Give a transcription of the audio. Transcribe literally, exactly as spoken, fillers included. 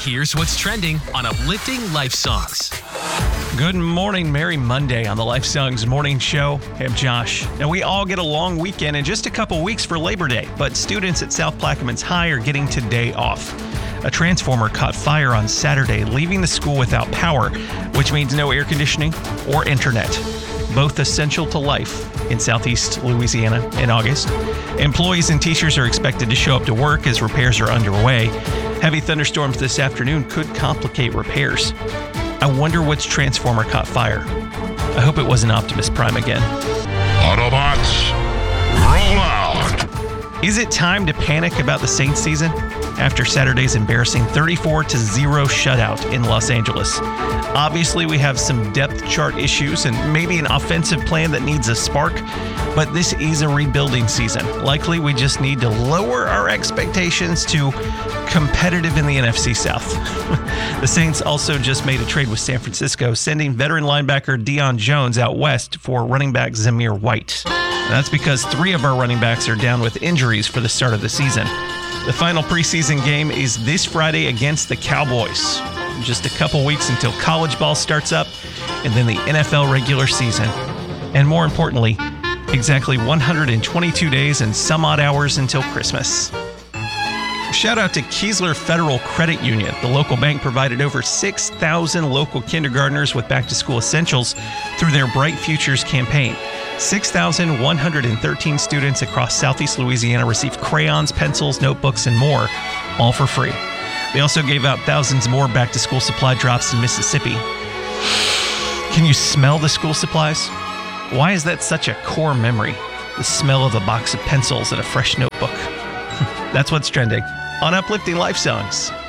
Here's what's trending on Uplifting Life Songs. Good morning, Merry Monday on the Life Songs Morning Show. Hey, I'm Josh. Now, we all get a long weekend in just a couple weeks for Labor Day, but students at South Plaquemines High are getting today off. A transformer caught fire on Saturday, leaving the school without power, which means no air conditioning or internet, both essential to life in Southeast Louisiana in August. Employees and teachers are expected to show up to work as repairs are underway. Heavy thunderstorms this afternoon could complicate repairs. I wonder which transformer caught fire. I hope it wasn't Optimus Prime again. Autobots, roll out! Is it time to panic about the Saints season? After Saturday's embarrassing thirty-four to zero shutout in Los Angeles. Obviously, we have some depth chart issues and maybe an offensive plan that needs a spark, but this is a rebuilding season. Likely, we just need to lower our expectations to competitive in the N F C South. The Saints also just made a trade with San Francisco, sending veteran linebacker Deion Jones out west for running back Zamir White. That's because three of our running backs are down with injuries for the start of the season. The final preseason game is this Friday against the Cowboys. Just a couple weeks until college ball starts up, and then the N F L regular season. And more importantly, exactly one hundred twenty-two days and some odd hours until Christmas. Shout out to Keesler Federal Credit Union. The local bank provided over six thousand local kindergartners with back-to-school essentials through their Bright Futures campaign. six thousand one hundred thirteen students across Southeast Louisiana received crayons, pencils, notebooks, and more, all for free. They also gave out thousands more back-to-school supply drops in Mississippi. Can you smell the school supplies? Why is that such a core memory? The smell of a box of pencils and a fresh notebook. That's what's trending on Uplifting Life Songs.